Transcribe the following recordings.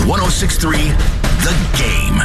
106.3 The Game.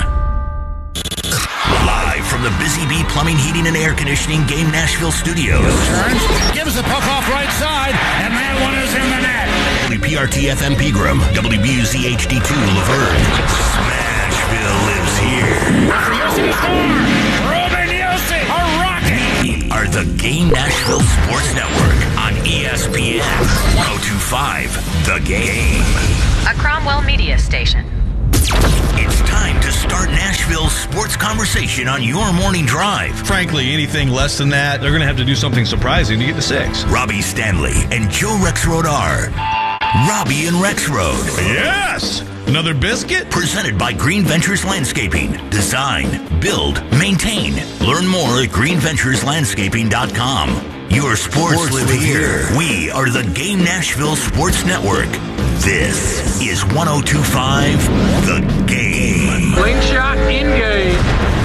Live from the Busy Bee Plumbing, Heating, and Air Conditioning Game Nashville studios. Turns, gives the puck off right side, and that one is in the net. WPRT FM Pegram, WBUZ HD2 Laverne. Smashville lives here. After Yossi to score, Ruben Yossi, a rocket. We are the Game Nashville Sports Network on ESPN 102.5 The Game. A Cromwell media station. It's time to start Nashville's sports conversation on your morning drive. Frankly, anything less than that, they're going to have to do something surprising to get to 6. Robbie Stanley and Joe Rexrode are Robbie and Rexrode. Yes! Another biscuit? Presented by Green Ventures Landscaping. Design, build, maintain. Learn more at greenventureslandscaping.com. Your sports live here. We are the Game Nashville Sports Network. This is 102.5 The Game. Slingshot in-game.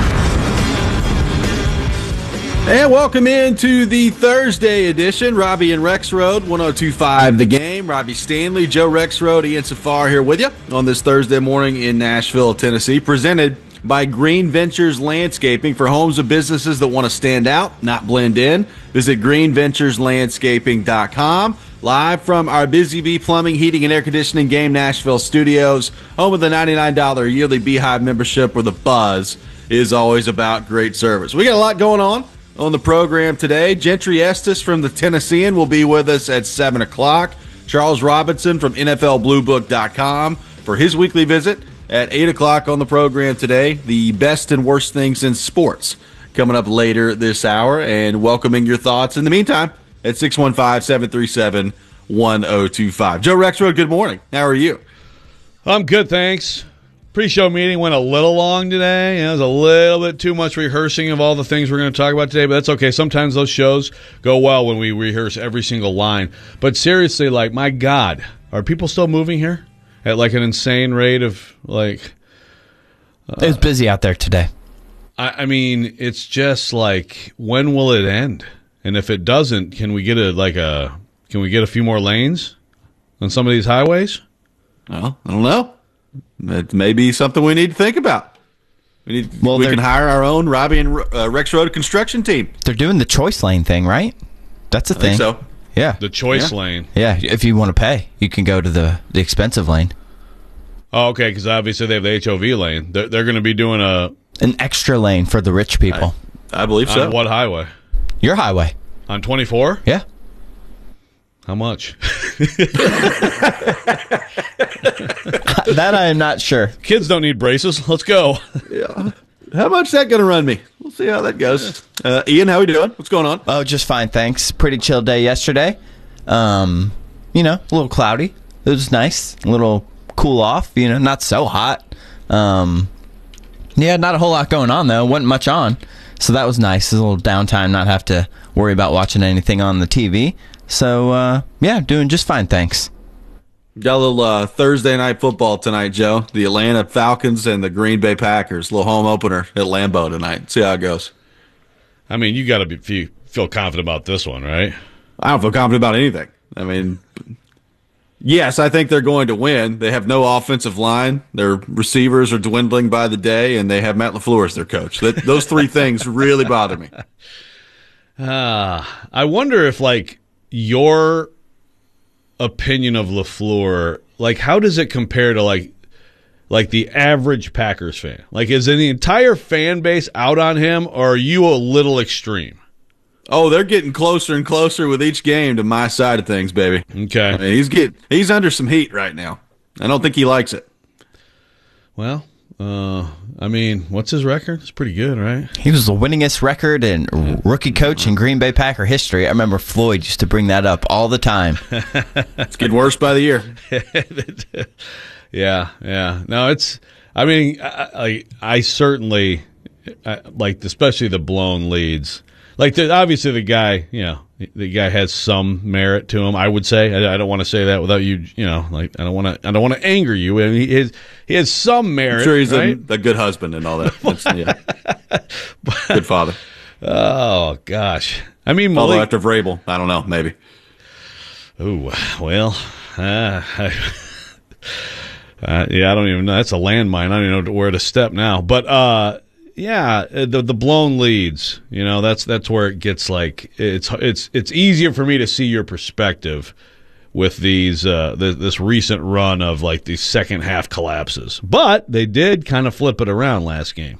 And welcome into the Thursday edition. Robbie and Rexrode, 102.5 The Game. Robbie Stanley, Joe Rexrode, Ian Safar here with you on this Thursday morning in Nashville, Tennessee. Presented by Green Ventures Landscaping for homes and businesses that want to stand out, not blend in. Visit greenventureslandscaping.com. Live from our Busy Bee Plumbing, Heating, and Air Conditioning Game Nashville studios, home of the $99 yearly Beehive membership where the buzz is always about great service. We got a lot going on the program today. Gentry Estes from the Tennessean will be with us at 7 o'clock. Charles Robinson from NFLBlueBook.com for his weekly visit at 8 o'clock on the program today. The best and worst things in sports coming up later this hour, and welcoming your thoughts in the meantime at 615-737-1025. Joe Rexrode, good morning. How are you? I'm good, thanks. Pre-show meeting went a little long today. It was a little bit too much rehearsing of all the things we're going to talk about today, but that's okay. Sometimes those shows go well when we rehearse every single line. But seriously, like, my God, are people still moving here at like an insane rate of like... it was busy out there today. I mean, it's just like, when will it end? And if it doesn't, can we get a few more lanes on some of these highways? Well, I don't know. It may be something we need to think about. We can hire our own Robbie and Rexrode construction team. They're doing the choice lane thing, right? That's a thing. I think so. Yeah. The choice lane. Yeah, if you want to pay, you can go to the expensive lane. Oh, okay, because obviously they have the HOV lane. They're going to be doing an extra lane for the rich people. I believe so. On what highway? Your highway. On 24? Yeah. How much? That I am not sure. Kids don't need braces. Let's go. Yeah. How much is that going to run me? We'll see how that goes. Ian, how we doing? What's going on? Oh, just fine, thanks. Pretty chill day yesterday. A little cloudy. It was nice. A little cool off. Not so hot. Not a whole lot going on, though. Wasn't much on. So that was nice. A little downtime, not have to worry about watching anything on the TV. So, doing just fine, thanks. Got a little Thursday night football tonight, Joe. The Atlanta Falcons and the Green Bay Packers. A little home opener at Lambeau tonight. See how it goes. I mean, you got to feel confident about this one, right? I don't feel confident about anything. I mean, yes, I think they're going to win. They have no offensive line. Their receivers are dwindling by the day, and they have Matt LaFleur as their coach. Those three things really bother me. I wonder if, like, your opinion of LaFleur, like, how does it compare to like the average Packers fan? Like, is the entire fan base out on him, or are you a little extreme? Oh, they're getting closer and closer with each game to my side of things, baby. Okay. I mean, he's under some heat right now. I don't think he likes it. Well, what's his record? It's pretty good, right? He was the winningest record in rookie coach in Green Bay Packer history. I remember Floyd used to bring that up all the time. It's getting worse by the year. Yeah. No, I certainly like, especially the blown leads. Like, obviously the guy has some merit to him, I would say. I don't want to say that without you, I don't want to anger you. I mean, he has some merit. I'm sure he's right? a good husband and all that. Good father. Oh gosh. I mean, although after Vrabel, I don't know, maybe. Oh well. Yeah, I don't even know. That's a landmine. I don't even know where to step now. But yeah, the blown leads. You know, that's where it gets like it's easier for me to see your perspective with these this recent run of like these second half collapses. But they did kind of flip it around last game.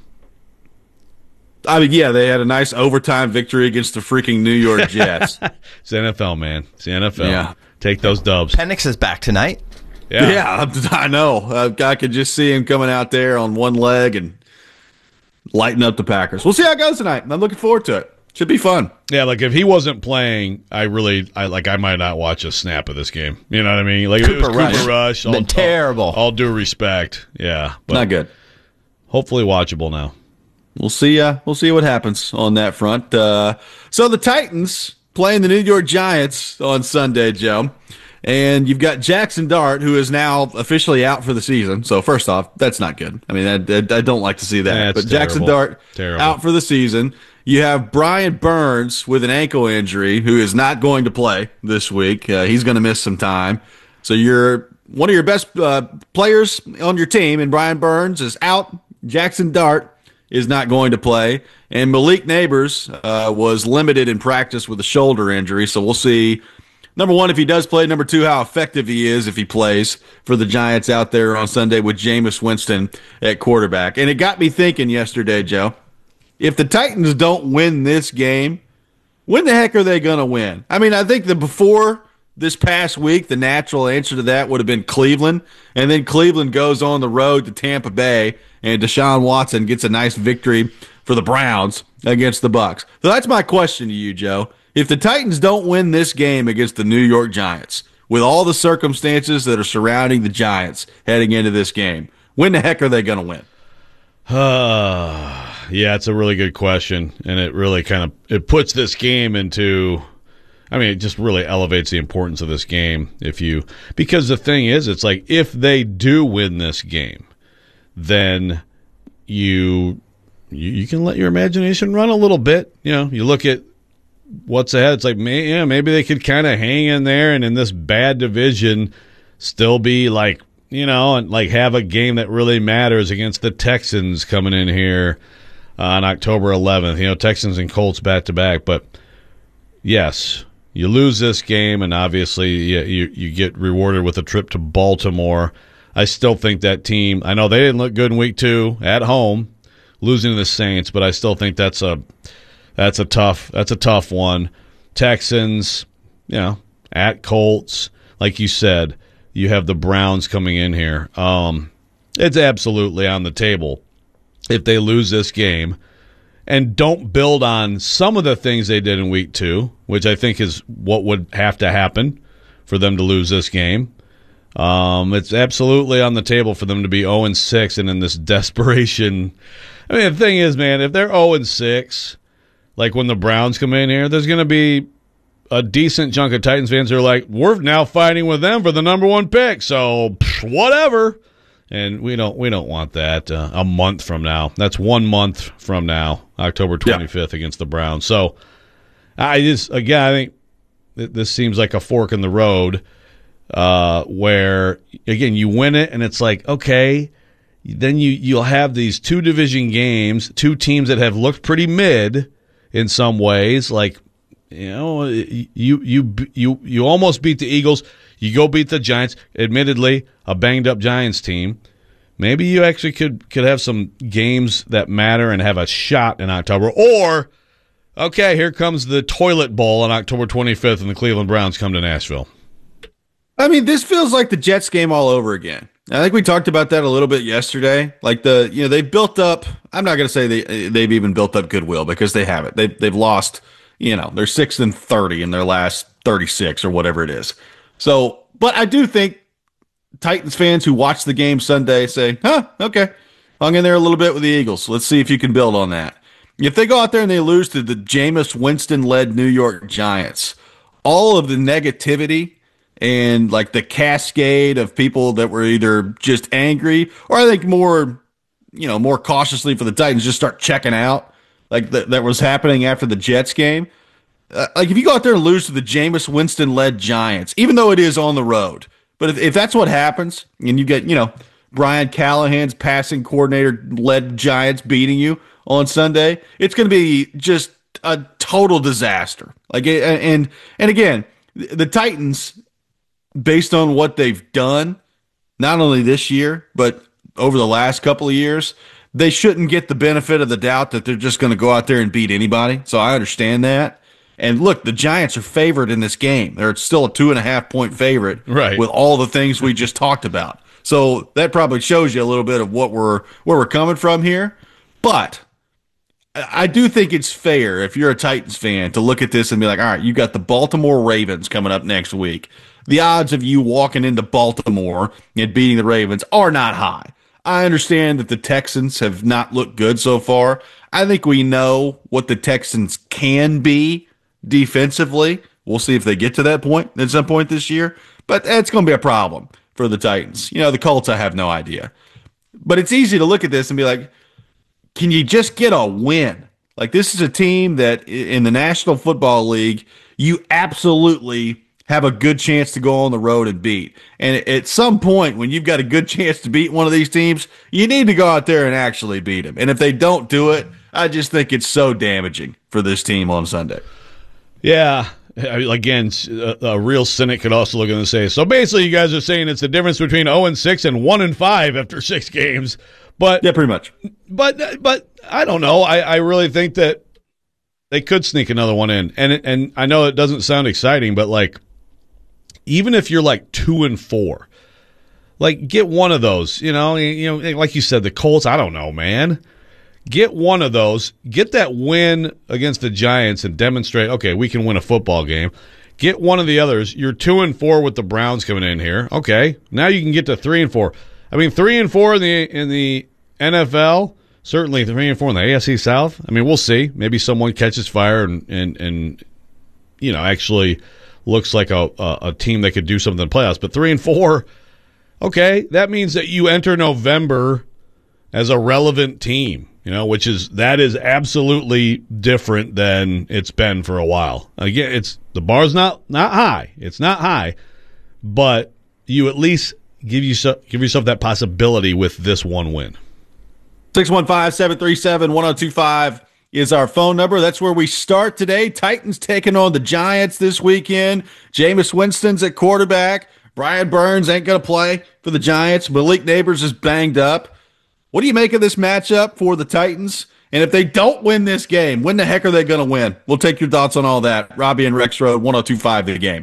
I mean, yeah, they had a nice overtime victory against the freaking New York Jets. It's NFL, man. It's the NFL. Yeah. Take those dubs. Penix is back tonight. Yeah, I know. I could just see him coming out there on one leg and lighting up the Packers. We'll see how it goes tonight. I'm looking forward to it. Should be fun. Yeah, like if he wasn't playing, I might not watch a snap of this game. You know what I mean? Like Cooper Rush, been terrible. All due respect, yeah, but not good. Hopefully watchable now. We'll see. We'll see what happens on that front. So the Titans playing the New York Giants on Sunday, Joe. And you've got Jackson Dart, who is now officially out for the season. So first off, that's not good. I mean, I don't like to see that. Yeah, but terrible. Jackson Dart Terrible. out for the season. You have Brian Burns with an ankle injury, who is not going to play this week. He's going to miss some time. So you're one of your best players on your team, and Brian Burns is out. Jackson Dart is not going to play. And Malik Neighbors was limited in practice with a shoulder injury. So we'll see, number one, if he does play. Number two, how effective he is if he plays for the Giants out there on Sunday with Jameis Winston at quarterback. And it got me thinking yesterday, Joe, if the Titans don't win this game, when the heck are they going to win? I mean, I think that before this past week, the natural answer to that would have been Cleveland. And then Cleveland goes on the road to Tampa Bay, and Deshaun Watson gets a nice victory for the Browns against the Bucs. So that's my question to you, Joe. If the Titans don't win this game against the New York Giants, with all the circumstances that are surrounding the Giants heading into this game, when the heck are they going to win? Yeah, it's a really good question, and it really it puts this game into, I mean, it just really elevates the importance of this game. Because the thing is, it's like if they do win this game, then you can let your imagination run a little bit. You know, you look at what's ahead. It's like, maybe they could kind of hang in there and in this bad division still be like, you know, and like have a game that really matters against the Texans coming in here on October 11th. You know, Texans and Colts back to back. But yes, you lose this game, and obviously you get rewarded with a trip to Baltimore. I still think that team, I know they didn't look good in week 2 at home, losing to the Saints, but I still think that's a tough one. Texans, you know, at Colts, like you said, you have the Browns coming in here. It's absolutely on the table if they lose this game and don't build on some of the things they did in week 2, which I think is what would have to happen for them to lose this game. It's absolutely on the table for them to be 0-6 and in this desperation. I mean, the thing is, man, if they're 0-6, like when the Browns come in here, there's going to be a decent chunk of Titans fans who are like, we're now fighting with them for the number 1 pick, so whatever. And we don't want that a month from now. That's 1 month from now, October 25th against the Browns. So I think this seems like a fork in the road where, again, you win it and it's like, okay, then you'll have these 2 division games, 2 teams that have looked pretty mid in some ways, like, you know, you almost beat the Eagles. You go beat the Giants. Admittedly, a banged-up Giants team. Maybe you actually could have some games that matter and have a shot in October. Or, okay, here comes the toilet bowl on October 25th, and the Cleveland Browns come to Nashville. I mean, this feels like the Jets game all over again. I think we talked about that a little bit yesterday. Like they built up. I'm not going to say they've even built up goodwill, because they haven't. They've lost. You know, they're 6-30 in their last 36 or whatever it is. So, but I do think Titans fans who watch the game Sunday say, okay, hung in there a little bit with the Eagles. Let's see if you can build on that. If they go out there and they lose to the Jameis Winston-led New York Giants, all of the negativity and like the cascade of people that were either just angry or I think more cautiously for the Titans just start checking out. Like that was happening after the Jets game. Like if you go out there and lose to the Jameis Winston-led Giants, even though it is on the road, But if that's what happens, and you get, Brian Callahan's passing coordinator-led Giants beating you on Sunday, it's going to be just a total disaster. And again, the Titans, based on what they've done, not only this year, but over the last couple of years, they shouldn't get the benefit of the doubt that they're just going to go out there and beat anybody. So I understand that. And look, the Giants are favored in this game. They're still a 2.5-point favorite, right, with all the things we just talked about. So that probably shows you a little bit of where we're coming from here. But I do think it's fair, if you're a Titans fan, to look at this and be like, all right, you got the Baltimore Ravens coming up next week. The odds of you walking into Baltimore and beating the Ravens are not high. I understand that the Texans have not looked good so far. I think we know what the Texans can be defensively. We'll see if they get to that point at some point this year. But that's going to be a problem for the Titans. The Colts, I have no idea. But it's easy to look at this and be like, can you just get a win? Like, this is a team that in the National Football League, you absolutely have a good chance to go on the road and beat. And at some point, when you've got a good chance to beat one of these teams, you need to go out there and actually beat them. And if they don't do it, I just think it's so damaging for this team on Sunday. Yeah. Again, a real cynic could also look at it and say, so basically you guys are saying it's the difference between 0-6 and 1-5 after 6 games. But yeah, pretty much. But I don't know. I really think that they could sneak another one in. And I know it doesn't sound exciting, but like, even if you're like 2-4, like, get one of those, like you said, the Colts, I don't know, man. Get one of those, get that win against the Giants and demonstrate, okay, we can win a football game. Get one of the others. You're 2-4 with the Browns coming in here. Okay, now you can get to 3-4. I mean, 3-4 in the NFL, certainly 3-4 in the AFC South. I mean, we'll see. Maybe someone catches fire and actually looks like a team that could do something in the playoffs. But 3-4, okay, that means that you enter November as a relevant team, that is absolutely different than it's been for a while. Again, the bar's not high. It's not high, but you at least give yourself that possibility with this one win. 615-737-1025 is our phone number. That's where we start today. Titans taking on the Giants this weekend. Jameis Winston's at quarterback. Brian Burns ain't going to play for the Giants. Malik Neighbors is banged up. What do you make of this matchup for the Titans? And if they don't win this game, when the heck are they going to win? We'll take your thoughts on all that. Robbie and Rex Road, 102.5 The Game.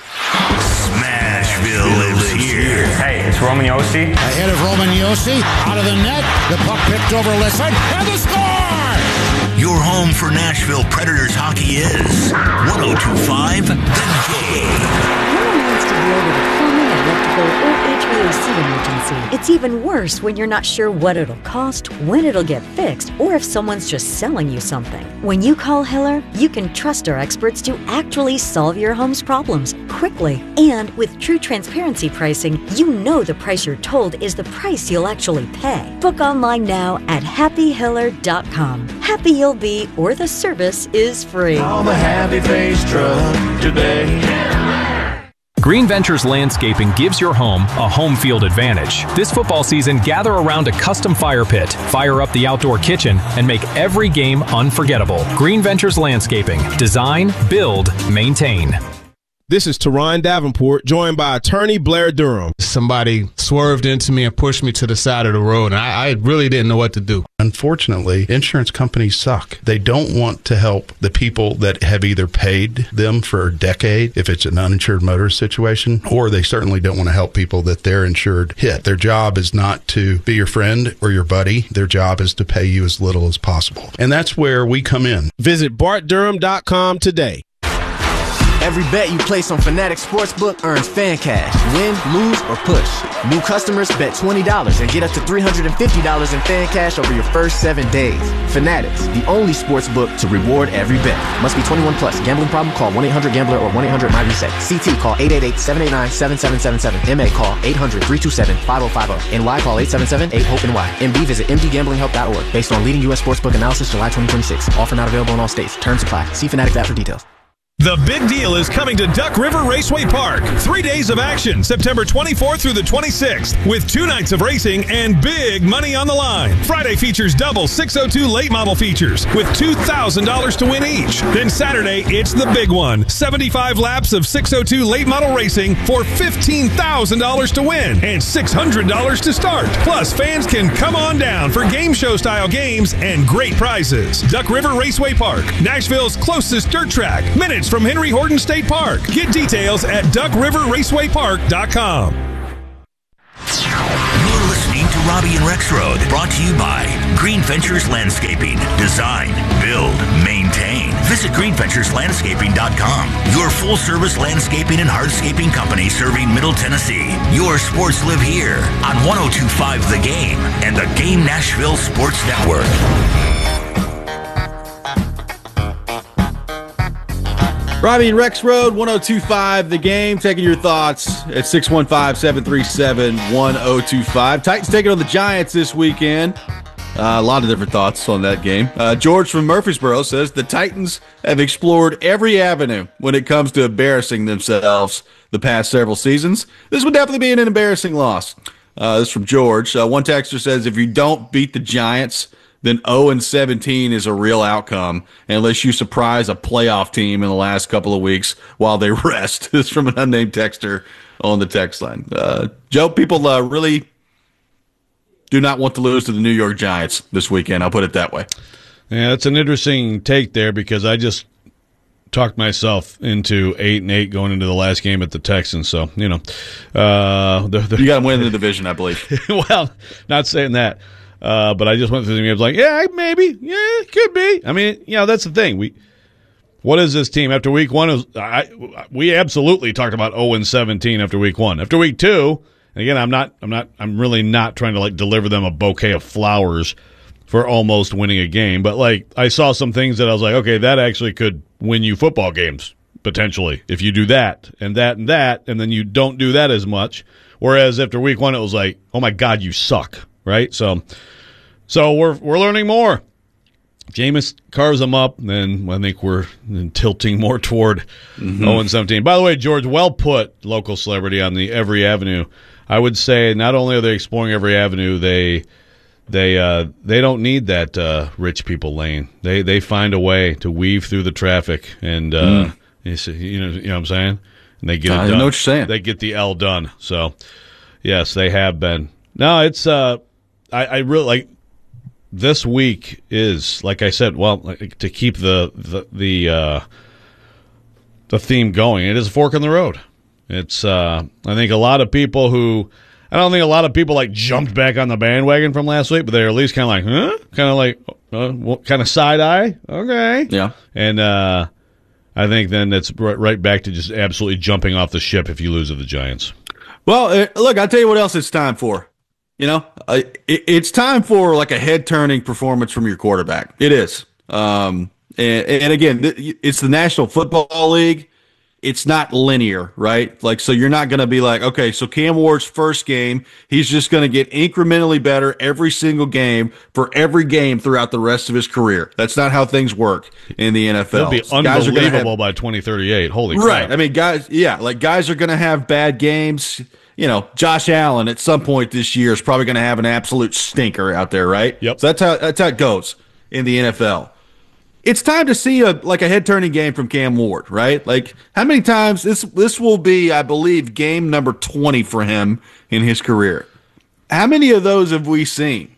Smashville lives here. Hey, it's Roman Yossi. Ahead of Roman Yossi, out of the net. The puck picked over Lisson, and the score! Your home for Nashville Predators hockey is 102.5 The Game. No one wants to deal with a plumbing, electrical, or HVAC emergency. It's even worse when you're not sure what it'll cost, when it'll get fixed, or if someone's just selling you something. When you call Hiller, you can trust our experts to actually solve your home's problems quickly. And with true transparency pricing, you know the price you're told is the price you'll actually pay. Book online now at happyhiller.com. Happy you'll be, or the service is free. Call the Happy Face truck today. Green Ventures Landscaping gives your home a home field advantage. This football season, gather around a custom fire pit, fire up the outdoor kitchen, and make every game unforgettable. Green Ventures Landscaping. Design, build, maintain. This is Teron Davenport, joined by attorney Blair Durham. Somebody swerved into me and pushed me to the side of the road, and I really didn't know what to do. Unfortunately, insurance companies suck. They don't want to help the people that have either paid them for a decade, if it's an uninsured motorist situation, or they certainly don't want to help people that they're insured hit. Their job is not to be your friend or your buddy. Their job is to pay you as little as possible. And that's where we come in. Visit BartDurham.com today. Every bet you place on Fanatics Sportsbook earns fan cash. Win, lose, or push. New customers bet $20 and get up to $350 in fan cash over your first 7 days. Fanatics, the only sportsbook to reward every bet. Must be 21 plus. Gambling problem? Call 1-800-GAMBLER or 1-800-MyReset. CT, call 888-789-7777. MA, call 800-327-5050. NY, call 877-8-HOPE-NY. MD, visit mdgamblinghelp.org. Based on leading U.S. sportsbook analysis, July 2026. Offer not available in all states. Terms apply. See Fanatics app for details. The big deal is coming to Duck River Raceway Park. 3 days of action, September 24th through the 26th, with 2 nights of racing and big money on the line. Friday features double 602 late model features with $2,000 to win each. Then Saturday, it's the big one. 75 laps of 602 late model racing for $15,000 to win and $600 to start. Plus, fans can come on down for game show style games and great prizes. Duck River Raceway Park, Nashville's closest dirt track, minutes from Henry Horton State Park. Get details at duckriverracewaypark.com. You're listening to Robbie and Rex Road, brought to you by Green Ventures Landscaping. Design, build, maintain. Visit greenventureslandscaping.com. Your full-service landscaping and hardscaping company serving Middle Tennessee. Your sports live here on 102.5 The Game and the Game Nashville Sports Network. Robbie and Rex Road, 102.5 The Game, taking your thoughts at 615-737-1025. Titans taking on the Giants this weekend. A lot of different thoughts on that game. George from Murfreesboro says the Titans have explored every avenue when it comes to embarrassing themselves the past several seasons. This would definitely be an embarrassing loss. This is from George. One texter says if you don't beat the Giants, then 0-17 is a real outcome unless you surprise a playoff team in the last couple of weeks while they rest. This is from an unnamed texter on the text line. Joe, people really do not want to lose to the New York Giants this weekend. I'll put it that way. Yeah, that's an interesting take there because I just talked myself into 8-8 going into the last game at the Texans. So, you know. You got them winning the division, I believe. Well, not saying that. But I just went through the games like, yeah, maybe. Yeah, it could be. I mean, you know, that's the thing. What is this team? After week one, we absolutely talked about 0-17 after week one. After week two, and again, I'm really not trying to like deliver them a bouquet of flowers for almost winning a game. But like, I saw some things that I was like, okay, that actually could win you football games potentially if you do that and that and that, and then you don't do that as much. Whereas after week one, it was like, oh my God, you suck. Right? So we're learning more. Jameis carves them up, and I think we're tilting more toward 0-17. By the way, George, well put, local celebrity on the Every Avenue. I would say not only are they exploring every avenue, they don't need that rich people lane. They find a way to weave through the traffic, and you know what I'm saying? And they get it done. I know what you're saying. They get the L done. So yes, they have been. No, it's I really like this week is, like I said, well, to keep the theme going, it is a fork in the road. It's I think a lot of people I don't think a lot of people like jumped back on the bandwagon from last week, but they're at least kind of like, huh? Kind of like kind of side eye. Okay. Yeah. And I think then it's right back to just absolutely jumping off the ship if you lose to the Giants. Well, look, I'll tell you what else it's time for. You know, it's time for like a head-turning performance from your quarterback. It is. And again, it's the National Football League. It's not linear, right? Like, so you're not going to be like, okay, so Cam Ward's first game, he's just going to get incrementally better every single game for every game throughout the rest of his career. That's not how things work in the NFL. It'll be unbelievable by 2038. Holy crap. Right. I mean, guys are going to have bad games. You know, Josh Allen at some point this year is probably going to have an absolute stinker out there, right? Yep. So that's how it goes in the NFL. It's time to see a head-turning game from Cam Ward, right? Like, how many times this will be, I believe, game number 20 for him in his career. How many of those have we seen?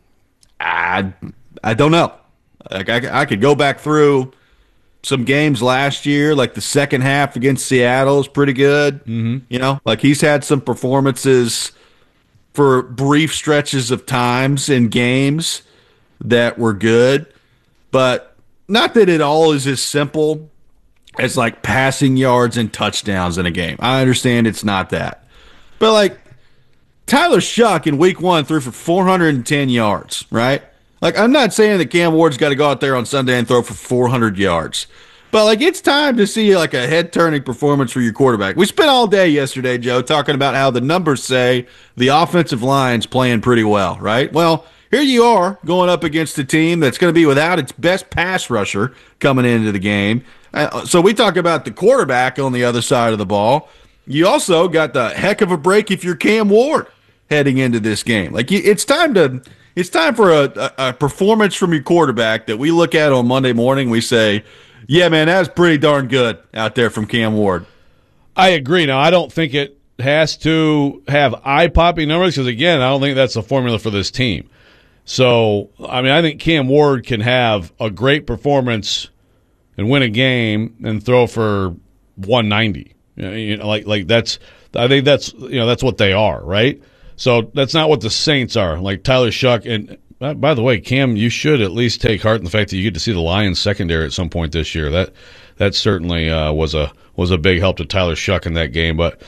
I don't know. Like, I could go back through some games last year, like the second half against Seattle is pretty good. Mm-hmm. You know, like he's had some performances for brief stretches of times in games that were good, but not that it all is as simple as like passing yards and touchdowns in a game. I understand it's not that. But like Tyler Shuck in week 1 threw for 410 yards, right? Like, I'm not saying that Cam Ward's got to go out there on Sunday and throw for 400 yards. But, like, it's time to see, like, a head-turning performance for your quarterback. We spent all day yesterday, Joe, talking about how the numbers say the offensive line's playing pretty well, right? Well, here you are going up against a team that's going to be without its best pass rusher coming into the game. So we talk about the quarterback on the other side of the ball. You also got the heck of a break if you're Cam Ward heading into this game. Like it's time for a performance from your quarterback that we look at on Monday morning. We say, yeah, man, that's pretty darn good out there from Cam Ward. I agree. Now, I don't think it has to have eye-popping numbers because, again, I don't think that's the formula for this team. So, I mean, I think Cam Ward can have a great performance and win a game and throw for 190. You know, like that's. I think that's that's what they are, right? So that's not what the Saints are. Like Tyler Shuck, and by the way, Cam, you should at least take heart in the fact that you get to see the Lions secondary at some point this year. That certainly was a big help to Tyler Shuck in that game. But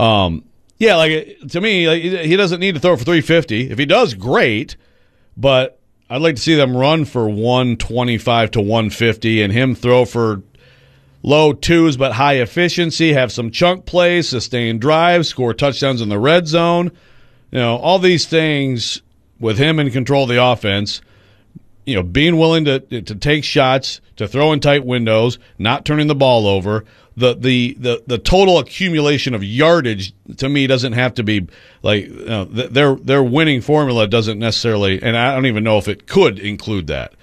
yeah, like to me, like, he doesn't need to throw for 350. If he does, great. But I'd like to see them run for 125 to 150 and him throw for low twos but high efficiency, have some chunk plays, sustain drives, score touchdowns in the red zone. You know, all these things with him in control of the offense, you know, being willing to take shots, to throw in tight windows, not turning the ball over. The total accumulation of yardage to me doesn't have to be like their winning formula doesn't necessarily, and I don't even know if it could include that.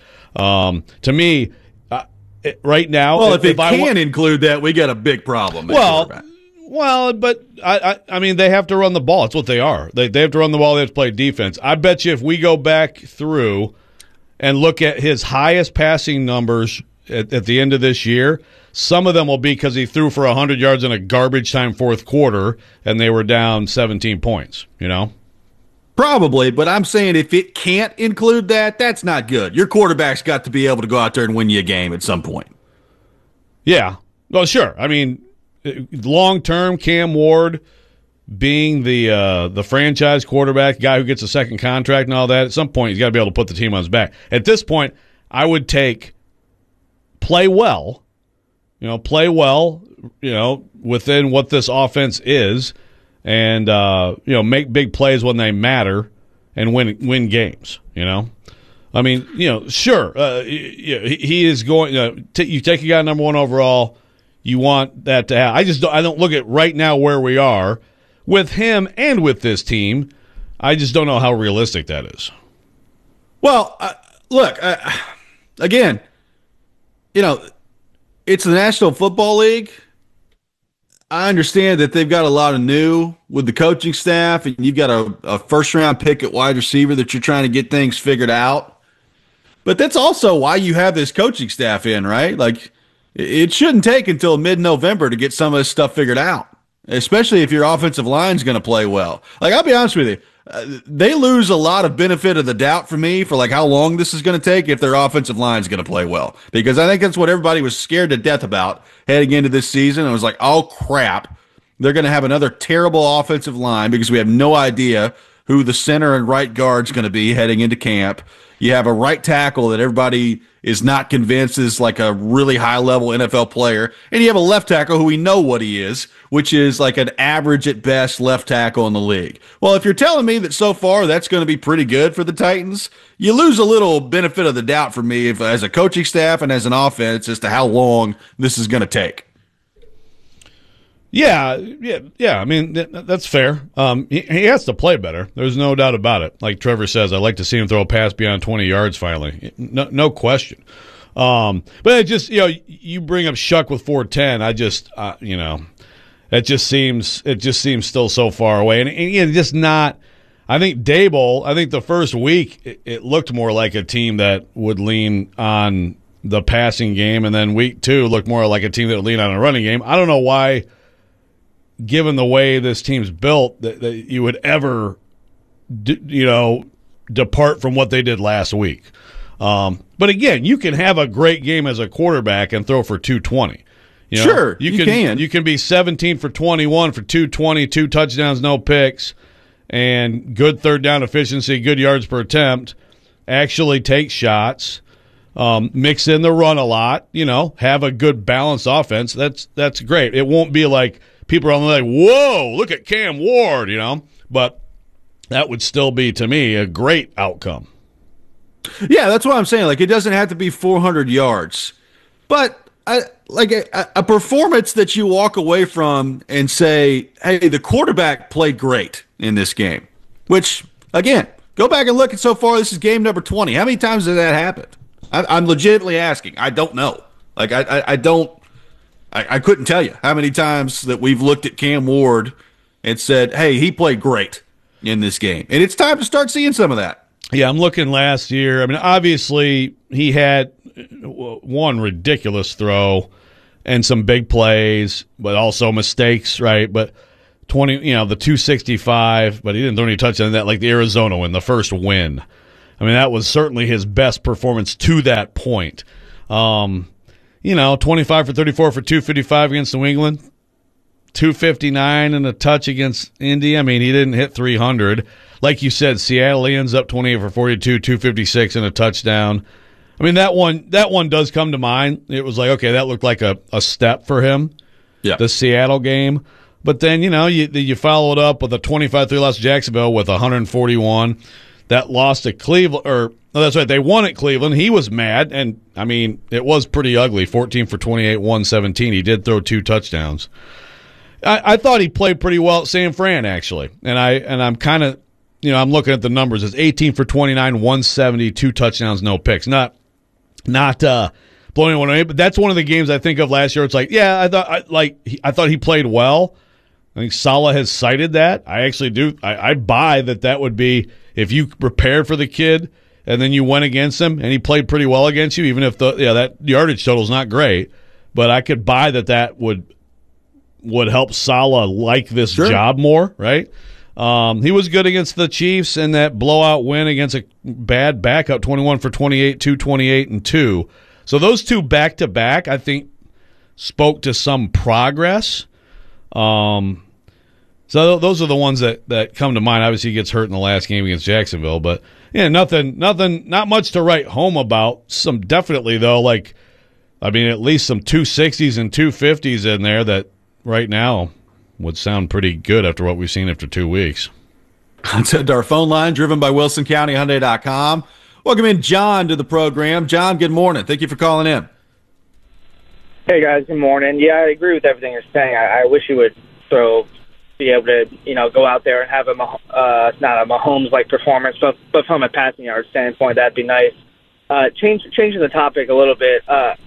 To me, right now, well, if it can include that, we got a big problem. Well, but I mean, they have to run the ball. It's what they are. They have to run the ball. They have to play defense. I bet you if we go back through and look at his highest passing numbers at the end of this year, some of them will be because he threw for 100 yards in a garbage time fourth quarter and they were down 17 points, you know? Probably, but I'm saying if it can't include that, that's not good. Your quarterback's got to be able to go out there and win you a game at some point. Yeah. Well, sure. I mean, long-term, Cam Ward being the franchise quarterback, guy who gets a second contract and all that, at some point he's got to be able to put the team on his back. At this point, I would take play well, within what this offense is, and make big plays when they matter and win games. You know, I mean, sure, he is going. You take a guy number 1 overall, you want that to happen. I don't look at right now where we are with him and with this team. I just don't know how realistic that is. Well, look, again, it's the National Football League. I understand that they've got a lot of new with the coaching staff, and you've got a first-round pick at wide receiver that you're trying to get things figured out. But that's also why you have this coaching staff in, right? Like, it shouldn't take until mid-November to get some of this stuff figured out, especially if your offensive line is going to play well. Like, I'll be honest with you, they lose a lot of benefit of the doubt for me for like how long this is going to take if their offensive line is going to play well, because I think that's what everybody was scared to death about heading into this season. It was like, oh crap, they're going to have another terrible offensive line because we have no idea who the center and right guard's going to be heading into camp. You have a right tackle that everybody is not convinced is like a really high-level NFL player. And you have a left tackle who we know what he is, which is like an average at best left tackle in the league. Well, if you're telling me that so far that's going to be pretty good for the Titans, you lose a little benefit of the doubt for me as a coaching staff and as an offense as to how long this is going to take. Yeah. I mean, that's fair. He has to play better. There's no doubt about it. Like Trevor says, I'd like to see him throw a pass beyond 20 yards finally. No question. But it just, you bring up Shuck with 410. I just, it just seems still so far away. And just not, I think the first week, it looked more like a team that would lean on the passing game. And then week 2 looked more like a team that would lean on a running game. I don't know why, given the way this team's built, that you would ever, depart from what they did last week. But again, you can have a great game as a quarterback and throw for 220. Sure, you can. You can be 17 for 21 for 220, 2 touchdowns, no picks, and good third down efficiency, good yards per attempt, actually take shots, mix in the run a lot, have a good balanced offense. That's great. It won't be like people are like, whoa, look at Cam Ward, but that would still be, to me, a great outcome. Yeah, that's what I'm saying. Like, it doesn't have to be 400 yards. But a performance that you walk away from and say, hey, the quarterback played great in this game, which, again, go back and look at so far. This is game number 20. How many times has that happened? I'm legitimately asking. I don't know. Like, I couldn't tell you how many times that we've looked at Cam Ward and said, hey, he played great in this game. And it's time to start seeing some of that. Yeah, I'm looking last year. I mean, obviously, he had one ridiculous throw and some big plays, but also mistakes, right? But the 265, but he didn't throw any touchdowns in that, like the Arizona win, the first win. I mean, that was certainly his best performance to that point. 25 for 34 for 255 against New England, 259 and a touch against Indy. I mean, he didn't hit 300. Like you said, Seattle ends up 28 for 42, 256 and a touchdown. I mean, that one does come to mind. It was like, okay, that looked like a step for him, the Seattle game. But then, you follow it up with a 25-3 loss to Jacksonville with 141. That loss to Cleveland, that's right, they won at Cleveland. He was mad, and, I mean, it was pretty ugly, 14 for 28, 117. He did throw 2 touchdowns. I thought he played pretty well at San Fran, actually. And I'm kind of, I'm looking at the numbers. It's 18 for 29, 170, 2 touchdowns, no picks. Not blowing anyone away, but that's one of the games I think of last year. It's like, yeah, I thought he played well. I think Saleh has cited that. I actually do. I buy that would be, if you prepared for the kid and then you went against him and he played pretty well against you, even if that yardage total is not great, but I could buy that would help Saleh like this job more, right? He was good against the Chiefs in that blowout win against a bad backup, 21 for 28, 228 and 2. So those 2 back-to-back, I think, spoke to some progress. So those are the ones that come to mind. Obviously, he gets hurt in the last game against Jacksonville, but not much to write home about. Some definitely though, at least some 260s and 250s in there that right now would sound pretty good after what we've seen after 2 weeks. Let's head to our phone line, driven by WilsonCountyHyundai.com. Welcome in John to the program. John, good morning. Thank you for calling in. Hey guys, good morning. Yeah, I agree with everything you're saying. I wish you would be able to, go out there and have not a Mahomes-like performance, but from a passing yard standpoint, that'd be nice. Changing the topic a little bit,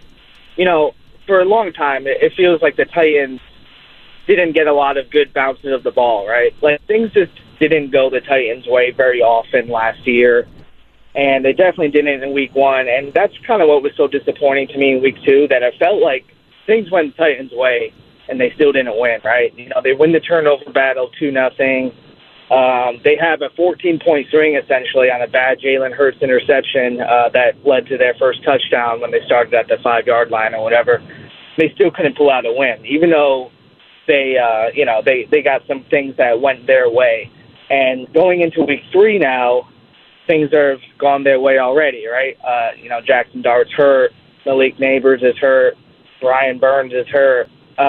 for a long time, it feels like the Titans didn't get a lot of good bounces of the ball, right? Like, things just didn't go the Titans' way very often last year, and they definitely didn't in Week 1, and that's kind of what was so disappointing to me in Week 2, that it felt like things went the Titans' way, and they still didn't win, right? They win the turnover battle 2-0. They have a 14-point swing, essentially, on a bad Jalen Hurts interception that led to their first touchdown when they started at the 5-yard line or whatever. They still couldn't pull out a win, even though they got some things that went their way. And going into Week 3 now, things have gone their way already, right? Jackson Dart's hurt, Malik Neighbors is hurt, Brian Burns is hurt.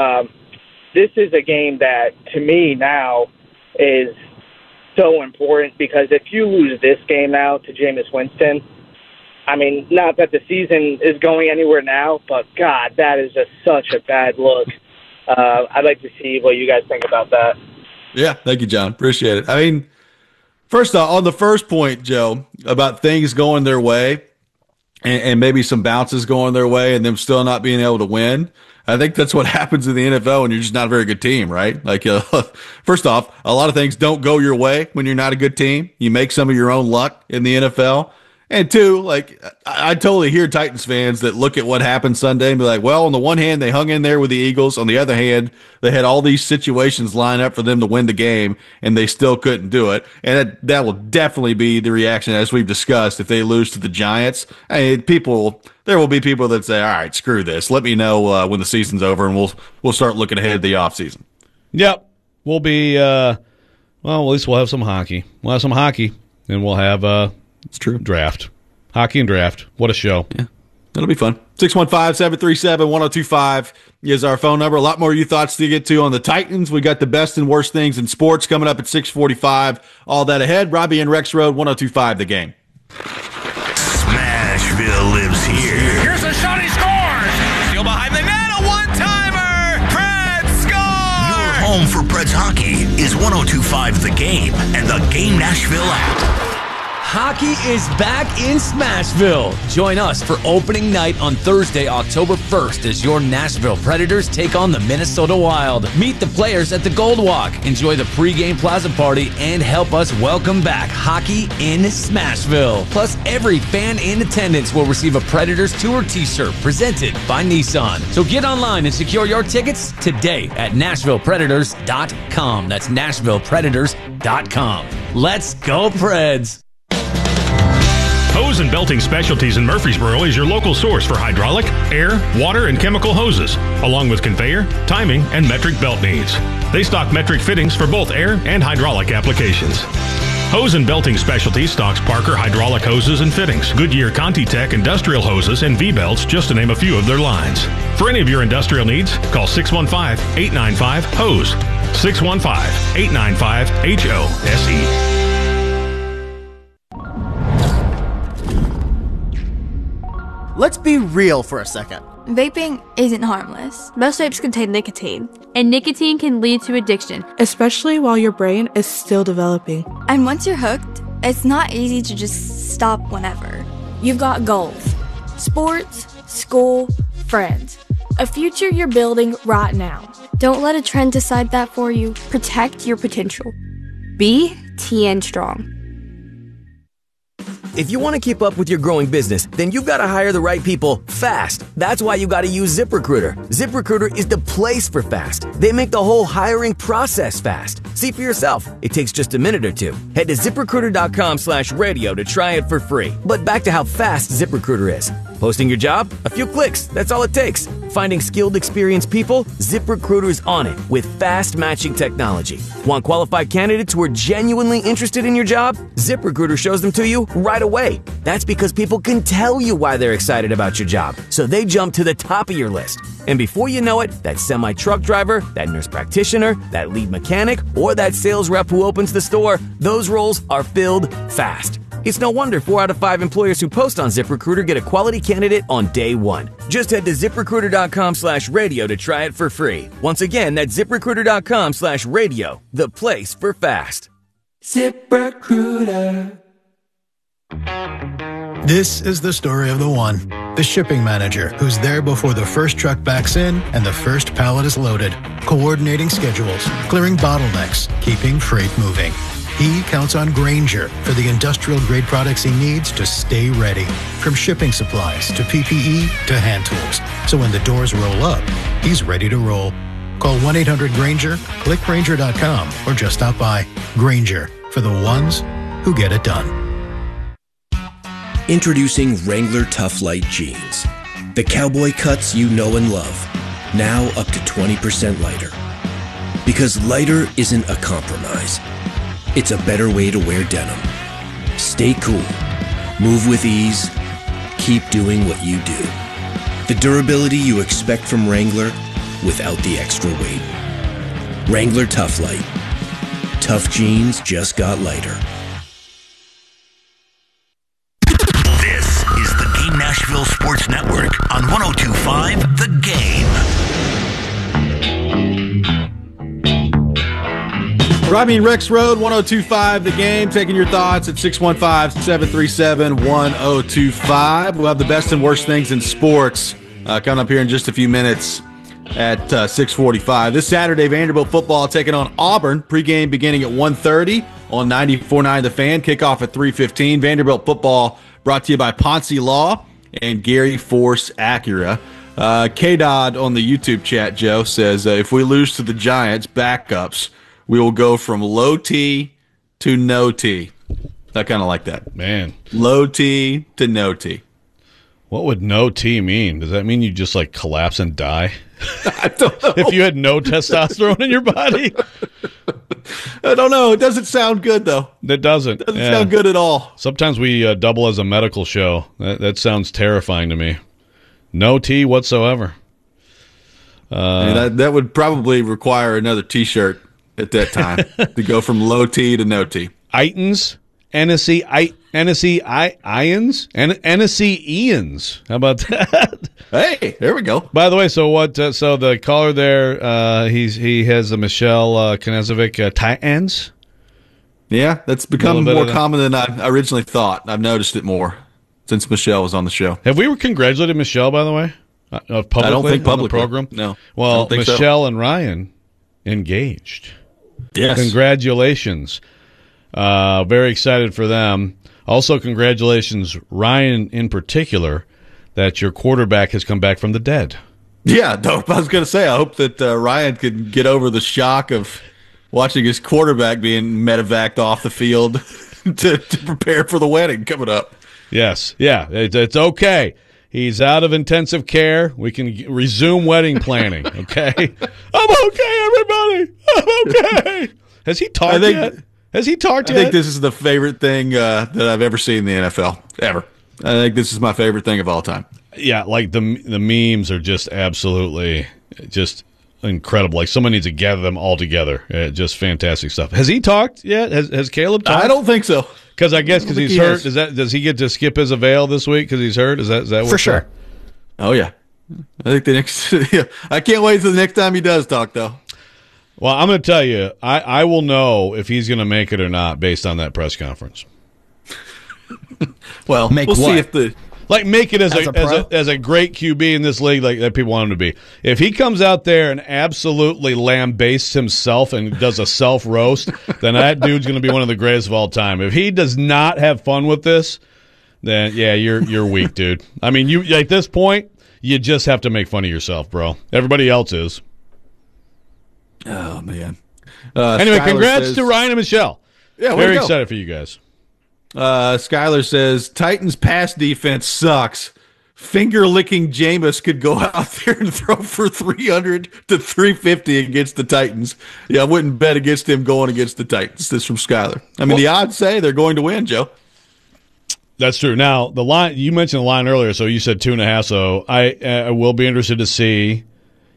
This is a game that, to me now, is so important, because if you lose this game now to Jameis Winston, I mean, not that the season is going anywhere now, but, God, that is just such a bad look. I'd like to see what you guys think about that. Yeah, thank you, John. Appreciate it. I mean, first off, on the first point, Joe, about things going their way and maybe some bounces going their way and them still not being able to win, I think that's what happens in the NFL when you're just not a very good team, right? Like, first off, a lot of things don't go your way when you're not a good team. You make some of your own luck in the NFL. And two, I totally hear Titans fans that look at what happened Sunday and be like, well, on the one hand, they hung in there with the Eagles. On the other hand, they had all these situations line up for them to win the game, and they still couldn't do it. And that will definitely be the reaction, as we've discussed, if they lose to the Giants. I mean, there will be people that say, all right, screw this. Let me know when the season's over, and we'll start looking ahead to the offseason. Yep. We'll be, at least we'll have some hockey. We'll have some hockey, and we'll have it's true. Draft. Hockey and draft. What a show. Yeah. That'll be fun. 615-737-1025 is our phone number. A lot more of your thoughts to get to on the Titans. We got the best and worst things in sports coming up at 6:45. All that ahead. Robbie and Rex Road, 1025 The Game. Smashville lives here. Here's a shot, he scores! Still behind the net. home for Preds hockey is 102.5 The Game and the Game Nashville app. Hockey is back in Smashville. Join us for opening night on Thursday, October 1st as your Nashville Predators take on the Minnesota Wild. Meet the players at the Gold Walk, enjoy the pregame plaza party, and help us welcome back hockey in Smashville. Plus, every fan in attendance will receive a Predators Tour t-shirt presented by Nissan. So get online and secure your tickets today at NashvillePredators.com. That's NashvillePredators.com. Let's go, Preds! Hose and Belting Specialties in Murfreesboro is your local source for hydraulic, air, water, and chemical hoses, along with conveyor, timing, and metric belt needs. They stock metric fittings for both air and hydraulic applications. Hose and Belting Specialties stocks Parker hydraulic hoses and fittings, Goodyear ContiTech industrial hoses, and V-belts, just to name a few of their lines. For any of your industrial needs, call 615-895-HOSE. 615-895-HOSE. Let's be real for a second. Vaping isn't harmless. Most vapes contain nicotine, and nicotine can lead to addiction, especially while your brain is still developing. And once you're hooked, it's not easy to just stop whenever. You've got goals: sports, school, friends, a future you're building right now. Don't let a trend decide that for you. Protect your potential. Be TN Strong. If you want to keep up with your growing business, then you've got to hire the right people fast. That's why you got to use ZipRecruiter. ZipRecruiter is the place for fast. They make the whole hiring process fast. See for yourself. It takes just a minute or two. Head to ZipRecruiter.com/radio to try it for free. But back to how fast ZipRecruiter is. Posting your job? A few clicks. That's all it takes. Finding skilled, experienced people? ZipRecruiter's on it with fast matching technology. Want qualified candidates who are genuinely interested in your job? ZipRecruiter shows them to you right away. That's because people can tell you why they're excited about your job, so they jump to the top of your list. And before you know it, that semi-truck driver, that nurse practitioner, that lead mechanic, or that sales rep who opens the store, those roles are filled fast. It's no wonder 4 out of 5 employers who post on ZipRecruiter get a quality candidate on day one. Just head to ZipRecruiter.com/radio to try it for free. Once again, that's ZipRecruiter.com/radio, the place for fast. ZipRecruiter. This is the story of the one, the shipping manager, who's there before the first truck backs in and the first pallet is loaded, coordinating schedules, clearing bottlenecks, keeping freight moving. He counts on Grainger for the industrial-grade products he needs to stay ready, from shipping supplies to PPE to hand tools. So when the doors roll up, he's ready to roll. Call 1-800-GRAINGER, click Grainger.com, or just stop by. Grainger, for the ones who get it done. Introducing Wrangler Tough Light Jeans. The cowboy cuts you know and love, now up to 20% lighter. Because lighter isn't a compromise. It's a better way to wear denim. Stay cool, move with ease, keep doing what you do. The durability you expect from Wrangler without the extra weight. Wrangler Tough Light. Tough jeans just got lighter. This is the Game Nashville Sports Network on 102.5 The Game. Robbie and Rex Road, 102.5 The Game. Taking your thoughts at 615-737-1025. We'll have the best and worst things in sports coming up here in just a few minutes at 6:45. This Saturday, Vanderbilt football taking on Auburn. Pregame beginning at 1:30 on 94.9 The Fan. Kickoff at 3:15. Vanderbilt football brought to you by Ponce Law and Gary Force Acura. K-Dodd on the YouTube chat, Joe, says, if we lose to the Giants, backups, we will go from low T to no T. I kind of like that. Man. Low T to no T. What would no T mean? Does that mean you just like collapse and die? I don't know. If you had no testosterone in your body? I don't know. It doesn't sound good, though. It doesn't. It doesn't sound good at all. Sometimes we double as a medical show. That sounds terrifying to me. No T whatsoever. I mean, that would probably require another T-shirt at that time to go from low T to no T. Itons, Hennessy, Hennessy Ions? Hennessy Ians. How about that? Hey, there we go. By the way, so what? So the caller there, he has a Michelle Knezovic Titans. Yeah, that's become more common than I originally thought. I've noticed it more since Michelle was on the show. Have we congratulated Michelle, by the way? Publicly, I don't think publicly. On the program? No. Well, Michelle and Ryan engaged. Yes. Congratulations. Very excited for them. Also, congratulations, Ryan in particular, that your quarterback has come back from the dead. Yeah, dope. I was going to say, I hope that Ryan could get over the shock of watching his quarterback being medevaced off the field to prepare for the wedding coming up. Yes. Yeah, it's okay. He's out of intensive care. We can resume wedding planning, okay? I'm okay, everybody. I'm okay. Has he talked yet? Has he talked yet? I think this is the favorite thing that I've ever seen in the NFL, ever. I think this is my favorite thing of all time. Yeah, like the memes are just absolutely just incredible. Like someone needs to gather them all together. Just fantastic stuff. Has he talked yet? Has Caleb talked? I don't think so. Because I guess because he's hurt. Does he get to skip his avail this week because he's hurt? Is that for sure? Oh yeah. I think the next. Yeah, I can't wait till the next time he does talk though. Well, I'm going to tell you, I will know if he's going to make it or not based on that press conference. Well, we'll see if make it as a great QB in this league like that people want him to be. If he comes out there and absolutely lambastes himself and does a self roast, then that dude's going to be one of the greatest of all time. If he does not have fun with this, then yeah, you're weak, dude. I mean, you at this point, you just have to make fun of yourself, bro. Everybody else is. Oh man. Anyway, Skylar congrats to Ryan and Michelle. Yeah, very excited for you guys. Skylar says Titans pass defense sucks. Finger-licking Jameis could go out there and throw for 300 to 350 against the Titans. Yeah, I wouldn't bet against him going against the Titans. This from Skylar. I mean, the odds say they're going to win, Joe. That's true. Now, the line you mentioned the line earlier, so you said 2.5. So I will be interested to see.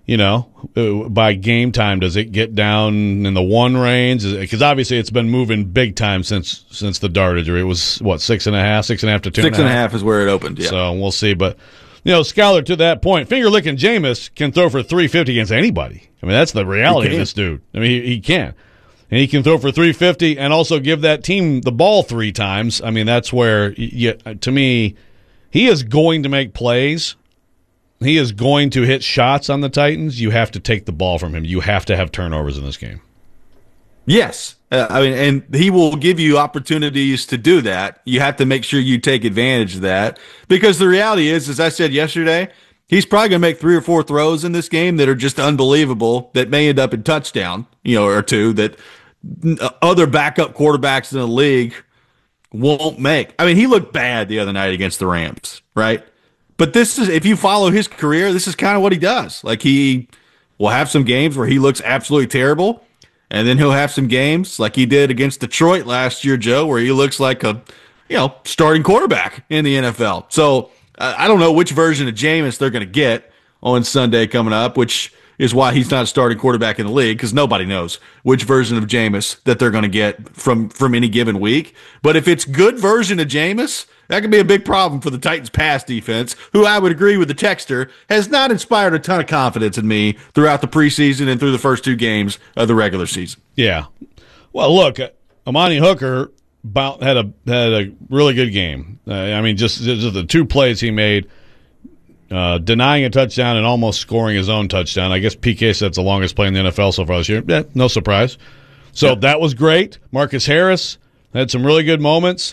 By game time, does it get down in the 1 range? Because obviously it's been moving big time since the Dardage. It was, 6.5 to 2.5? 6.5 is where it opened, yeah. So we'll see. But, Skylar, to that point, finger-licking Jameis can throw for 350 against anybody. I mean, that's the reality of this dude. I mean, he can. And he can throw for 350 and also give that team the ball 3 times. I mean, that's where, to me, he is going to make plays. He is going to hit shots on the Titans. You have to take the ball from him. You have to have turnovers in this game. Yes. And he will give you opportunities to do that. You have to make sure you take advantage of that. Because the reality is, as I said yesterday, he's probably going to make 3 or 4 throws in this game that are just unbelievable, that may end up in touchdown, or 2, that other backup quarterbacks in the league won't make. I mean, he looked bad the other night against the Rams, right? But this is, if you follow his career, this is kind of what he does. Like, he will have some games where he looks absolutely terrible, and then he'll have some games like he did against Detroit last year, Joe, where he looks like a, starting quarterback in the NFL. So I don't know which version of Jameis they're going to get on Sunday coming up, which is why he's not a starting quarterback in the league, because nobody knows which version of Jameis that they're going to get from any given week. But if it's good version of Jameis, that could be a big problem for the Titans pass defense, who I would agree with the texter has not inspired a ton of confidence in me throughout the preseason and through the first 2 games of the regular season. Yeah. Well, look, Amani Hooker had a really good game. I mean, just the 2 plays he made, denying a touchdown and almost scoring his own touchdown. I guess PK said it's the longest play in the NFL so far this year. Yeah, no surprise. So that was great. Marcus Harris had some really good moments.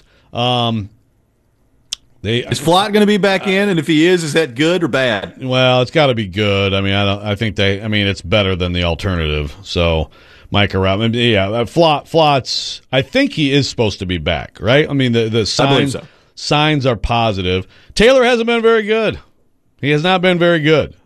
Is Flott going to be back in? And if he is that good or bad? Well, it's got to be good. I mean, I think it's better than the alternative. So, Micah Robinson, Flott's. I think he is supposed to be back, right? I mean, the signs are positive. Taylor hasn't been very good. He has not been very good.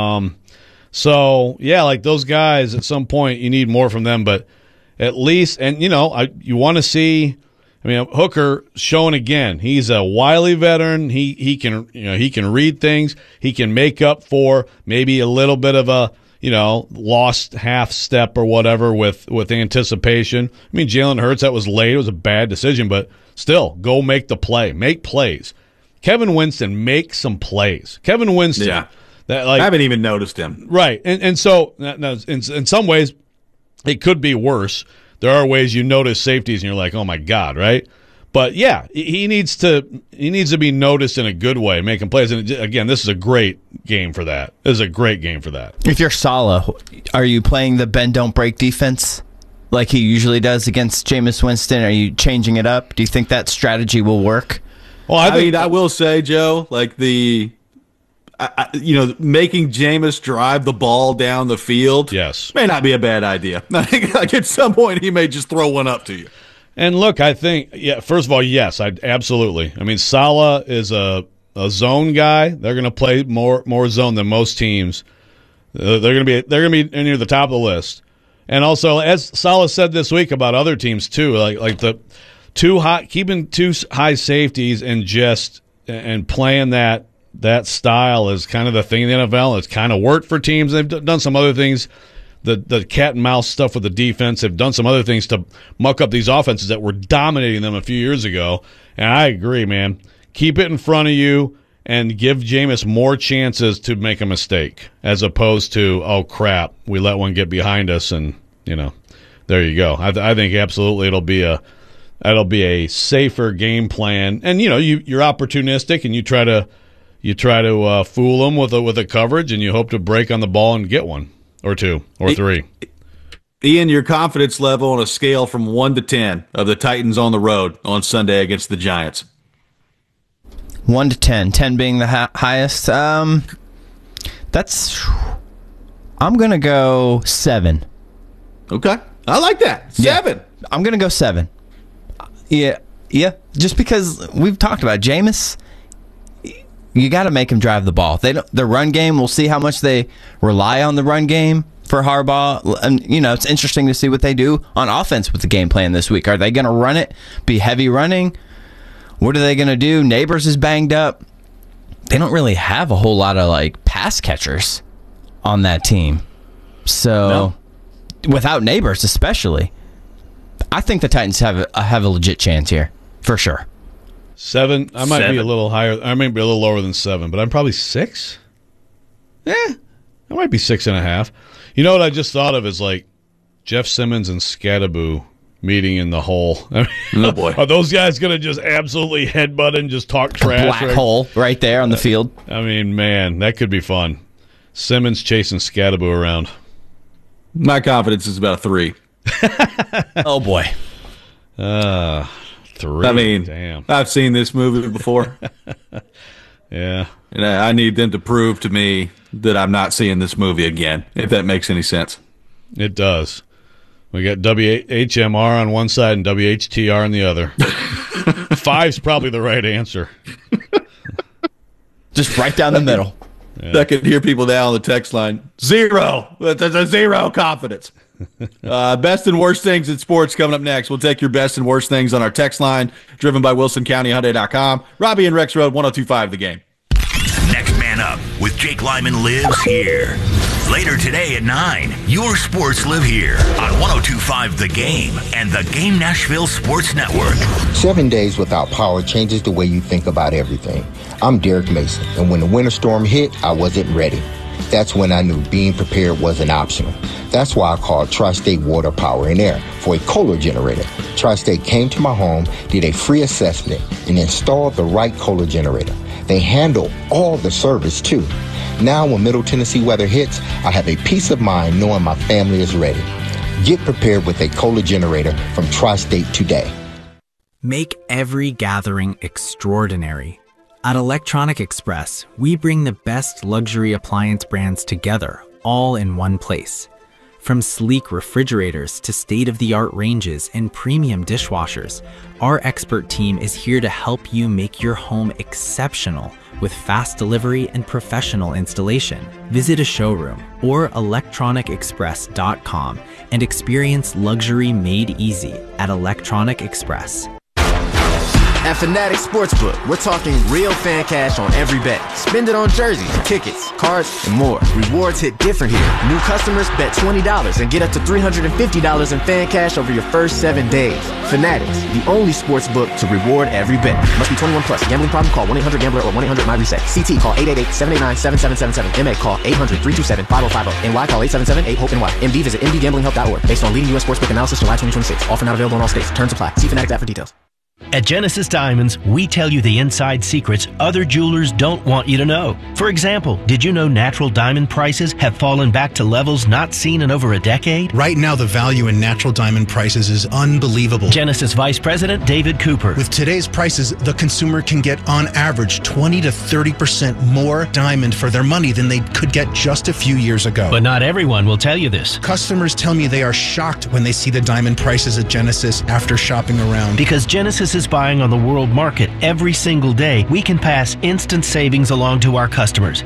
So yeah, like those guys, at some point you need more from them. But at least, and you want to see. I mean, Hooker showing again. He's a wily veteran. He can read things. He can make up for maybe a little bit of a lost half step or whatever with anticipation. I mean, Jalen Hurts, that was late. It was a bad decision, but still, go make the play. Make plays. Kevin Winston, make some plays. Kevin Winston. Yeah. I haven't even noticed him. Right. And so in some ways, it could be worse. There are ways you notice safeties and you're like, oh, my God, right? But, yeah, he needs to be noticed in a good way, making plays. And, again, this is a great game for that. This is a great game for that. If you're Saleh, are you playing the bend, don't break defense like he usually does against Jameis Winston? Are you changing it up? Do you think that strategy will work? Well, I will say, Joe, like making Jameis drive the ball down the field, yes, may not be a bad idea. I think like at some point he may just throw one up to you. And look, I think, first of all, yes, absolutely. I mean, Saleh is a zone guy. They're going to play more zone than most teams. They're going to be near the top of the list. And also, as Saleh said this week about other teams too, like the keeping two high safeties and playing that style is kind of the thing in the NFL. It's kind of worked for teams. They've done some other things. The cat and mouse stuff with the defense. They've done some other things to muck up these offenses that were dominating them a few years ago. And I agree, man. Keep it in front of you and give Jameis more chances to make a mistake as opposed to, oh, crap, we let one get behind us and, there you go. I think absolutely it'll be a safer game plan. And, you're opportunistic and you try to fool them with a coverage and you hope to break on the ball and get one. Or two, or three. Ian, your confidence level on a scale from 1 to 10 of the Titans on the road on Sunday against the Giants? 1 to 10. 10 being the highest. I'm going to go 7. Okay. I like that. 7. Yeah, I'm going to go 7. Yeah. Just because we've talked about Jameis. You got to make them drive the ball. The run game, we'll see how much they rely on the run game for Harbaugh. And, it's interesting to see what they do on offense with the game plan this week. Are they going to run it, be heavy running? What are they going to do? Neighbors is banged up. They don't really have a whole lot of, pass catchers on that team. So, without Neighbors especially, I think the Titans have a legit chance here, for sure. 7. I might be a little higher. I might be a little lower than 7, but I'm probably 6. I might be 6.5. You know what I just thought of is Jeff Simmons and Scadaboo meeting in the hole. I mean, oh boy, are those guys going to just absolutely headbutt and just talk trash? Black hole right there on the field. I mean, man, that could be fun. Simmons chasing Scadaboo around. My confidence is about a 3. Oh boy. 3. I mean, damn. I've seen this movie before. Yeah. And I need them to prove to me that I'm not seeing this movie again, if that makes any sense. It does. We got WHMR on one side and WHTR on the other. 5's probably the right answer. Just right down the middle. Yeah. I can hear people now on the text line. 0. There's a 0 confidence. Best and worst things in sports coming up next. We'll take your best and worst things on our text line, driven by WilsonCountyHyundai.com. Robbie and Rex Road, 102.5 The Game. Next Man Up with Jake Lyman lives here. Later today at 9, your sports live here on 102.5 The Game and the Game Nashville Sports Network. 7 days without power changes the way you think about everything. I'm Derek Mason, and when the winter storm hit, I wasn't ready. That's when I knew being prepared wasn't optional. That's why I called Tri-State Water, Power, and Air for a Kohler generator. Tri-State came to my home, did a free assessment, and installed the right Kohler generator. They handle all the service, too. Now, when Middle Tennessee weather hits, I have a peace of mind knowing my family is ready. Get prepared with a Kohler generator from Tri-State today. Make every gathering extraordinary. At Electronic Express, we bring the best luxury appliance brands together, all in one place. From sleek refrigerators to state-of-the-art ranges and premium dishwashers, our expert team is here to help you make your home exceptional with fast delivery and professional installation. Visit a showroom or electronicexpress.com and experience luxury made easy at Electronic Express. At Fanatics Sportsbook, we're talking real fan cash on every bet. Spend it on jerseys, tickets, cards, and more. Rewards hit different here. New customers bet $20 and get up to $350 in fan cash over your first 7 days. Fanatics, the only sportsbook to reward every bet. Must be 21 plus. Gambling problem? Call 1-800-GAMBLER or 1-800-MyReset. CT, call 888-789-7777. MA, call 800-327-5050. NY, call 877-8-HOPE-NY. MD, visit mdgamblinghelp.org. Based on leading U.S. sportsbook analysis, July 2026. Offer not available in all states. Terms apply. See Fanatics app for details. At Genesis Diamonds, we tell you the inside secrets other jewelers don't want you to know. For example, did you know natural diamond prices have fallen back to levels not seen in over a decade? Right now, the value in natural diamond prices is unbelievable. Genesis Vice President David Cooper. With today's prices, the consumer can get on average 20 to 30% more diamond for their money than they could get just a few years ago. But not everyone will tell you this. Customers tell me they are shocked when they see the diamond prices at Genesis after shopping around. Because Genesis is buying on the world market every single day, we can pass instant savings along to our customers.